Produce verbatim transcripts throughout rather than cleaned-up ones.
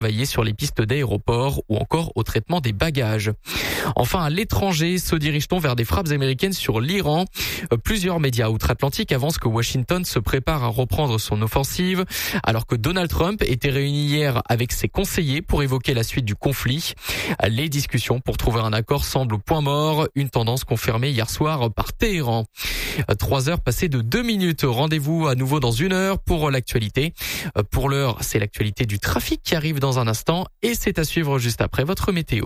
travailler sur les pistes d'aéroports ou encore au traitement des bagages. Enfin, à l'étranger, se dirige-t-on vers des frappes américaines sur l'Iran. Plusieurs médias outre-Atlantique avancent que Washington se prépare à reprendre son offensive, alors que Donald Trump était réuni hier avec ses conseillers pour évoquer la suite du conflit. Les discussions pour trouver un accord semblent au point mort, une tendance confirmée hier soir par Téhéran. Trois heures passées de deux minutes. Rendez-vous à nouveau dans une heure pour l'actualité. Pour l'heure, c'est l'actualité du trafic qui arrive dans un instant et c'est à suivre juste après votre météo.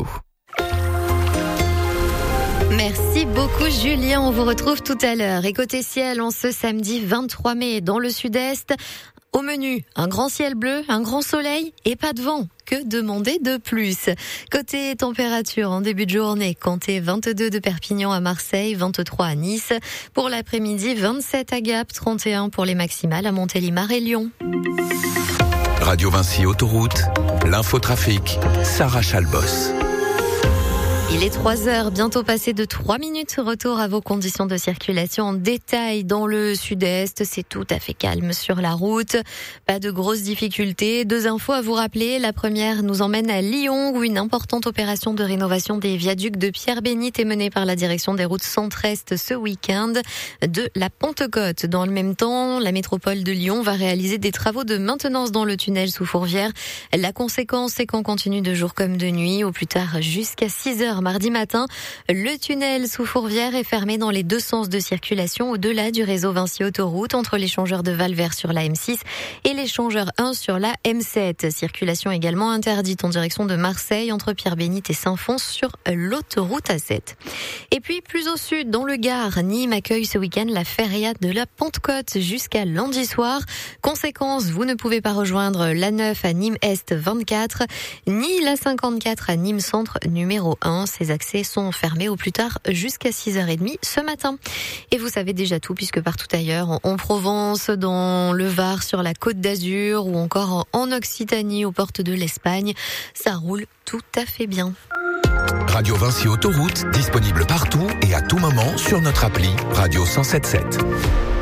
Merci beaucoup Julien, on vous retrouve tout à l'heure. Et côté ciel, en ce samedi vingt-trois mai, dans le sud-est, au menu, un grand ciel bleu, un grand soleil et pas de vent. Que demander de plus? Côté température, en début de journée, comptez vingt-deux de Perpignan à Marseille, vingt-trois à Nice. Pour l'après-midi, vingt-sept à Gap, trente et un pour les maximales à Montélimar et Lyon. Radio Vinci Autoroute, l'infotrafic, Sarah Chalbos. Il est trois heures, bientôt passé de trois minutes. Retour à vos conditions de circulation en détail dans le sud-est. C'est tout à fait calme sur la route. Pas de grosses difficultés. Deux infos à vous rappeler. La première nous emmène à Lyon où une importante opération de rénovation des viaducs de Pierre-Bénite est menée par la direction des routes centre-est ce week-end de la Pentecôte. Dans le même temps, la métropole de Lyon va réaliser des travaux de maintenance dans le tunnel sous Fourvière. La conséquence, c'est qu'on continue de jour comme de nuit, au plus tard jusqu'à six heures mardi matin. Le tunnel sous Fourvière est fermé dans les deux sens de circulation au-delà du réseau Vinci Autoroute entre l'échangeur de Valvert sur la M six et l'échangeur un sur la M sept. Circulation également interdite en direction de Marseille entre Pierre-Bénite et Saint-Fons sur l'autoroute A sept. Et puis plus au sud, dans le Gard, Nîmes accueille ce week-end la feria de la Pentecôte jusqu'à lundi soir. Conséquence, vous ne pouvez pas rejoindre l'A neuf à Nîmes Est vingt-quatre, ni la cinquante-quatre à Nîmes Centre numéro un. Ces accès sont fermés au plus tard jusqu'à six heures trente ce matin. Et vous savez déjà tout puisque partout ailleurs, en Provence, dans le Var, sur la Côte d'Azur ou encore en Occitanie aux portes de l'Espagne, ça roule tout à fait bien. Radio Vinci Autoroute, disponible partout et à tout moment sur notre appli Radio cent soixante-dix-sept.